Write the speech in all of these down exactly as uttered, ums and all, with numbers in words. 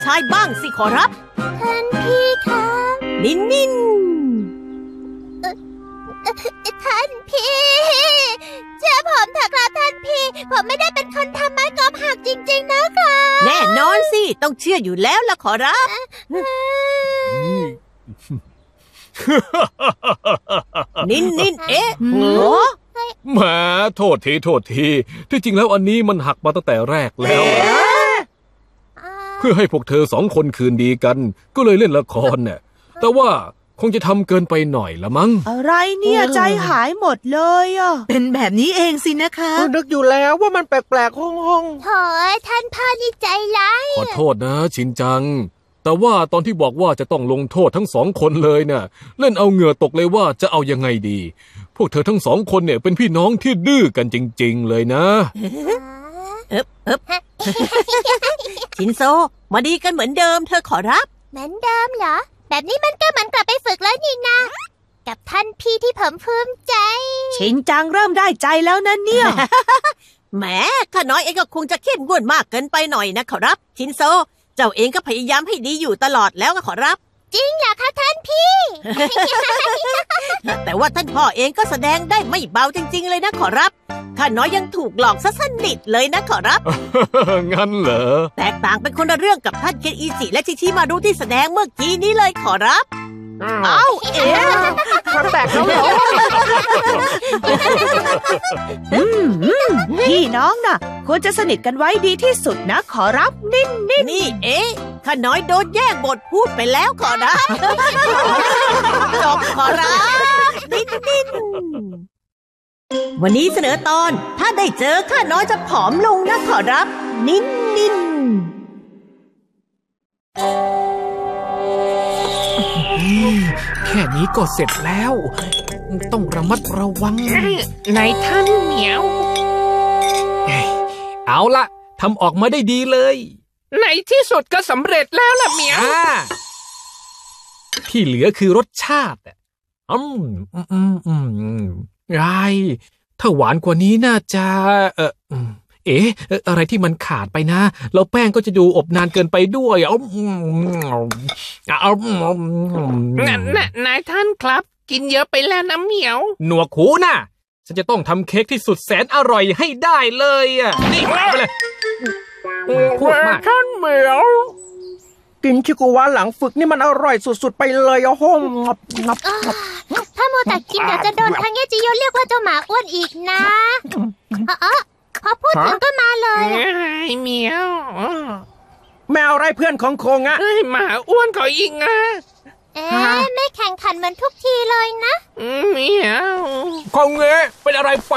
ชายบ้างสิขอรับท่านพี่คะนินนินท่านพี่เชื่อผมเถอะครับท่านพี่ผมไม่ได้เป็นคนทำไม้กอล์ฟหักจริงๆนะคะแน่นอนสิต้องเชื่ออยู่แล้วล่ะขอรับนินนินเอ๊ะแหมโทษทีโทษทีที่จริงแล้วอันนี้มันหักมาตั้งแต่แรกแล้วเพื่อให้พวกเธอสองคนคืนดีกันก็เลยเล่นละครเนี่ยแต่ว่าคงจะทำเกินไปหน่อยละมั้งอะไรเนี่ยใจหายหมดเลยอ่ะเป็นแบบนี้เองสินะคะนึกอยู่แล้วว่ามันแปลกๆห้องๆโถ่ท่านพ่อนี่ใจร้ายขอโทษนะชินจังแต่ว่าตอนที่บอกว่าจะต้องลงโทษทั้งสองคนเลยเนี่ยเล่นเอาเหงื่อตกเลยว่าจะเอายังไงดีพวกเธอทั้งสองคนเนี่ยเป็นพี่น้องที่ดื้อกันจริงๆเลยนะเอ๊บเอ๊บชินโซมาดีกันเหมือนเดิมเธอขอรับเหมือนเดิมเหรอแบบนี้มันก็เหมือนกลับไปฝึกแล้วนี่นะกับท่านพี่ที่ผมภูมิใจชินจังเริ่มได้ใจแล้วนะเนี่ยแหมข้าน้อยเองก็คงจะเข้มงวดมากเกินไปหน่อยนะขอรับชินโซเจ้าเองก็พยายามให้ดีอยู่ตลอดแล้วก็ขอรับจริงเหรอคะท่านพี่แต่ว่าท่านพ่อเองก็แสดงได้ไม่เบาจริงๆเลยนะขอรับข้าน้อยยังถูกหลอกซะสนิทเลยนะขอรับงั้นเหรอแตกต่างเป็นคนละเรื่องกับท่านเคนอิจิและชิชิมารุที่แสดงเมื่อกี้นี้เลยขอรับเอ้าเอ๋ความแตกแล้วเหรอพี่น้องน่ะควรจะสนิทกันไว้ดีที่สุดนะขอรับนิ่นนิ่นนี่เอ๋ข้าน้อยโดนแย่งบทพูดไปแล้วขอรับจบขอรับนิ่นนิ่นวันนี้เสนอตอนถ้าได้เจอข้าน้อยจะผอมลงนะขอรับนิ่นนิ่นแค่นี้ก็เสร็จแล้วต้องระมัดระวังนายท่านเหมียวเอาละทำออกมาได้ดีเลยในที่สุดก็สำเร็จแล้วล่ะเหมียวที่เหลือคือรสชาติอืมอืมอืมไรถ้าหวานกว่านี้น่าจะเออเอ๊ะอะไรที่มันขาดไปนะแล้วแป้งก็จะดูอบนานเกินไปด้วยเอาเอานายท่านครับกินเยอะไปแล้วนะเหมียวหนวกหูน่ะฉันจะต้องทำเค้กที่สุดแสนอร่อยให้ได้เลยอ่ะนี่ไปเลยพูดมากท่านเหมียวกินชิกุวะหลังฝึกนี่มันอร่อยสุดๆไปเลยอ่ะห้องถ้าโมแต่กินเดี๋ยวจะโดนคังเงจิโยเรียกว่าเจ้าหมาอ้วนอีกนะอ๋อพอพูดถึงก็มาเลยเหมียวแมวไรเพื่อนของโคงอะหมาอ้วนเขาอีกนะเอ๊ะไม่แข่งขันเหมือนทุกทีเลยนะเหมียวคงเงะเป็นอะไรไป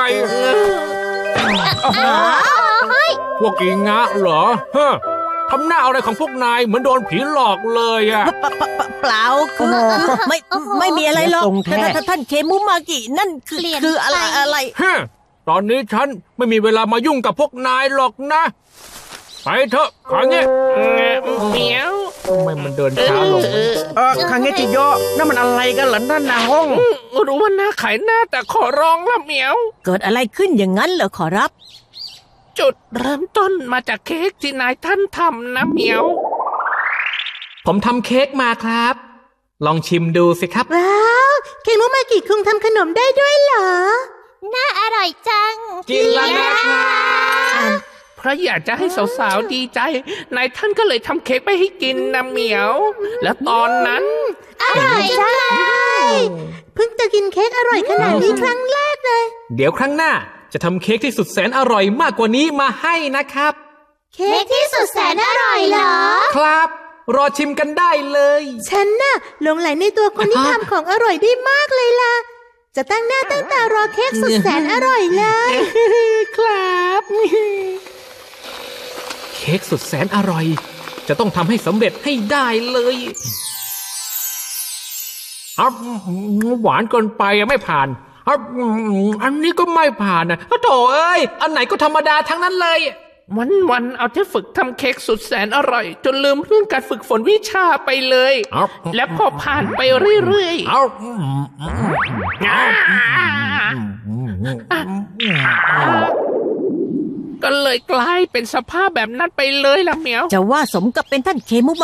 พวกอีงะเหรอฮะทำหน้าอะไรของพวกนายเหมือนโดนผีหลอกเลยอะเปล่าคือไม่ไม่มีอะไรหรอกท่านเคมุมากินั่นคือคืออะไรอะไรฮะตอนนี้ฉันไม่มีเวลามายุ่งกับพวกนายหรอกนะไปเถอะคังเงะเหมียวทำไมมันเดินช้าลงเออคังเงะจิโยนั่นมันอะไรกันล่ะนั่นนะห้องรู้ว่าหน้าขายหน้าแต่ขอร้องละเหมียวเกิดอะไรขึ้นอย่างนั้นเหรอขอรับจุดเริ่มต้นมาจากเค้กที่นายท่านทำนะเหมียวผมทำเค้กมาครับลองชิมดูสิครับว้าวเคมุมากิคุงทำขนมได้ด้วยเหรอน่าอร่อยจังกินแล้วนะคะเพราะอยากจะให้สาวๆดีใจนายท่านก็เลยทำเค้กไปให้กินนะเหมียวแล้วตอนนั้นอร่อยจังเพิ่งจะกินเค้กอร่อยขนาดนี้ครั้งแรกเลยเดี๋ยวครั้งหน้าจะทำเค้กที่สุดแสนอร่อยมากกว่านี้มาให้นะครับเค้กที่สุดแสนอร่อยเหรอครับรอชิมกันได้เลยฉันน่ะหลงไหลในตัวคนที่ทำของอร่อยได้มากเลยล่ะจะตั้งหน้าตั้งตารอเค้กสุดแสนอร่อยเลยครับเค้กสุดแสนอร่อยจะต้องทำให้สำเร็จให้ได้เลยครับหวานเกินไปไม่ผ่านอันนี้ก็ไม่ผ่านนะโถเอ้ยอันไหนก็ธรรมดาทั้งนั้นเลยวันวันเอาที่ฝึกทำเค้กสุดแสนอร่อยจนลืมเรื่องการฝึกฝนวิชาไปเลยและพอผ่านไปเรื่อยๆก็เลยกลายเป็นสภาพแบบนั้นไปเลยล่ะเหมียวจะว่าสมกับเป็นท่านเคมุ